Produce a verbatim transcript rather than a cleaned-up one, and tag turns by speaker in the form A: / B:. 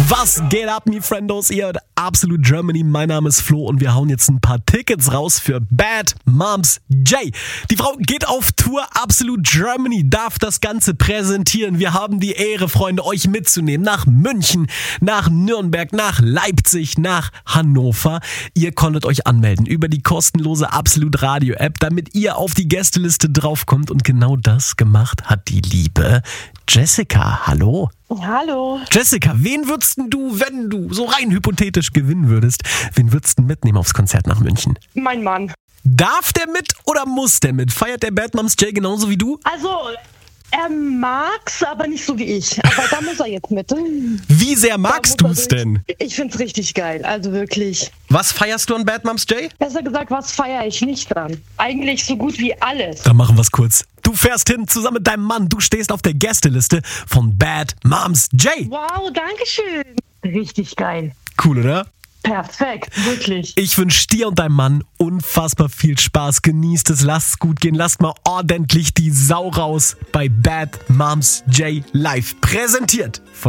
A: Was geht ab, mi Friendos? Ihr hört Absolute Germany. Mein Name ist Flo und wir hauen jetzt ein paar Tickets raus für Bad Moms J. Die Frau geht auf Tour. Absolute Germany darf das Ganze präsentieren. Wir haben die Ehre, Freunde, euch mitzunehmen nach München, nach Nürnberg, nach Leipzig, nach Hannover. Ihr konntet euch anmelden über die kostenlose Absolute Radio App, damit ihr auf die Gästeliste draufkommt. Und genau das gemacht hat die liebe Jessica. Hallo.
B: Hallo.
A: Jessica, wen würdest denn du, wenn du so rein hypothetisch gewinnen würdest, wen würdest du mitnehmen aufs Konzert nach München?
B: Mein Mann.
A: Darf der mit oder muss der mit? Feiert der Bad Moms J genauso wie du?
B: Also, er mag's, aber nicht so wie ich. Aber da muss er jetzt mit.
A: Wie sehr magst
B: Da
A: du
B: muss
A: es
B: er
A: denn?
B: durch. Ich find's richtig geil, also wirklich.
A: Was feierst du an Bad Moms J?
B: Besser gesagt, was feiere ich nicht dran? Eigentlich so gut wie alles.
A: Dann machen wir's kurz. Du fährst hin zusammen mit deinem Mann. Du stehst auf der Gästeliste von Bad Moms J.
B: Wow, danke schön. Richtig geil.
A: Cool, oder?
B: Perfekt, wirklich.
A: Ich wünsche dir und deinem Mann unfassbar viel Spaß. Genießt es, lasst es gut gehen. Lasst mal ordentlich die Sau raus bei Bad Moms J live. Präsentiert von